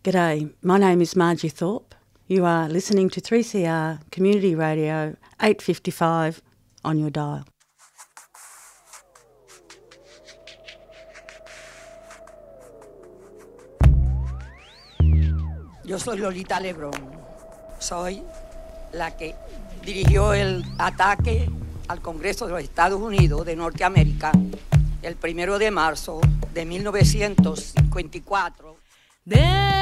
G'day, my name is Margie Thorpe. You are listening to 3CR Community Radio 855 on your dial. Yo soy Lolita Lebrón. Soy la que dirigió el ataque al Congreso de los Estados Unidos de Norteamérica el 1 de marzo de 1954.